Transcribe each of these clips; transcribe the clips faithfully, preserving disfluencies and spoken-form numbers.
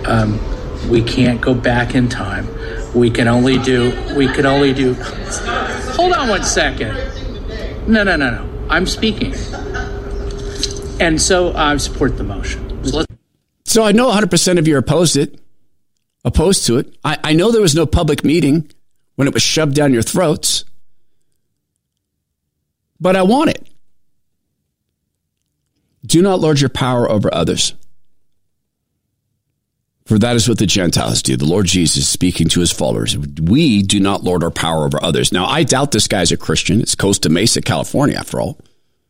Um, we can't go back in time. We can only do, we can only do, hold on one second. No, no, no, no. I'm speaking. And so I support the motion. So, so I know one hundred percent of you are opposed it, opposed to it. I, I know there was no public meeting when it was shoved down your throats, but I want it. Do not lord your power over others, for that is what the Gentiles do. The Lord Jesus speaking to his followers. We do not lord our power over others. Now, I doubt this guy's a Christian. It's Costa Mesa, California, after all.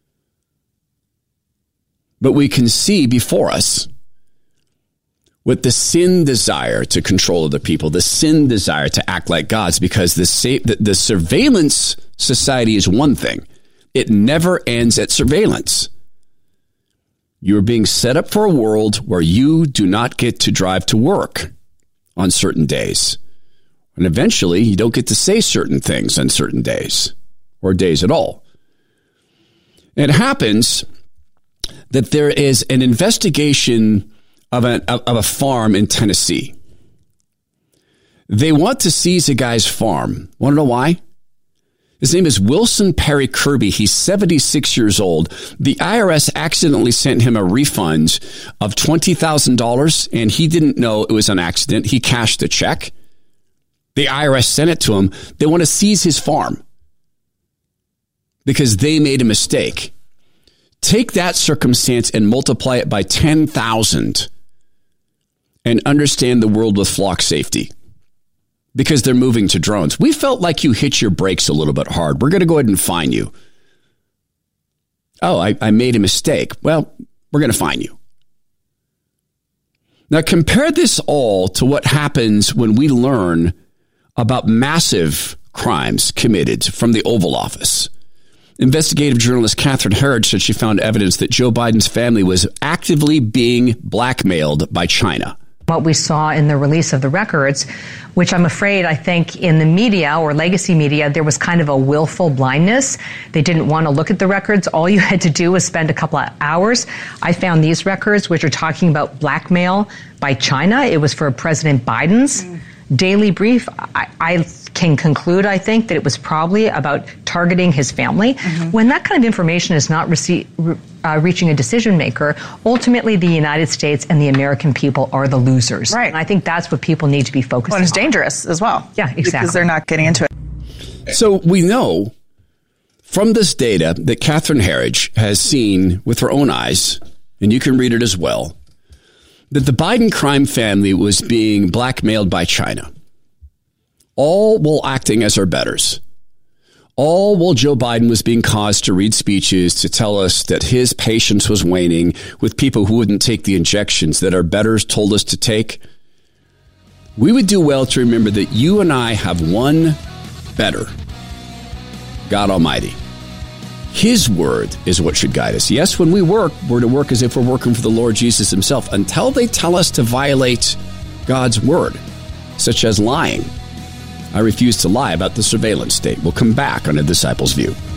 But we can see before us with the sin desire to control other people, the sin desire to act like gods, because the, sa- the, the surveillance society is one thing. It never ends at surveillance. You're being set up for a world where you do not get to drive to work on certain days. And eventually, you don't get to say certain things on certain days or days at all. It happens that there is an investigation of a, of a farm in Tennessee. They want to seize a guy's farm. Want to know why? His name is Wilson Perry Kirby. He's seventy-six years old. The I R S accidentally sent him a refund of twenty thousand dollars, and he didn't know it was an accident. He cashed the check. The I R S sent it to him. They want to seize his farm because they made a mistake. Take that circumstance and multiply it by ten thousand and understand the world with flock safety. Because they're moving to drones. We felt like you hit your brakes a little bit hard. We're going to go ahead and fine you. Oh, I, I made a mistake. Well, we're going to fine you. Now, compare this all to what happens when we learn about massive crimes committed from the Oval Office. Investigative journalist Catherine Herridge said she found evidence that Joe Biden's family was actively being blackmailed by China. What we saw in the release of the records, which I'm afraid I think in the media or legacy media, there was kind of a willful blindness. They didn't want to look at the records. All you had to do was spend a couple of hours. I found these records, which are talking about blackmail by China. It was for President Biden's mm. daily brief. I, I can conclude, I think, that it was probably about targeting his family. Mm-hmm. When that kind of information is not rece- uh, reaching a decision maker, ultimately the United States and the American people are the losers. Right. And I think that's what people need to be focused on. Well, it's on. dangerous as well. Yeah, exactly. Because they're not getting into it. So we know from this data that Catherine Herridge has seen with her own eyes, and you can read it as well, that the Biden crime family was being blackmailed by China. All while acting as our betters. All while Joe Biden was being caused to read speeches to tell us that his patience was waning with people who wouldn't take the injections that our betters told us to take. We would do well to remember that you and I have one better, God Almighty. His word is what should guide us. Yes, when we work, we're to work as if we're working for the Lord Jesus himself until they tell us to violate God's word, such as lying. I refuse to lie about the surveillance state. We'll come back on A Disciple's View.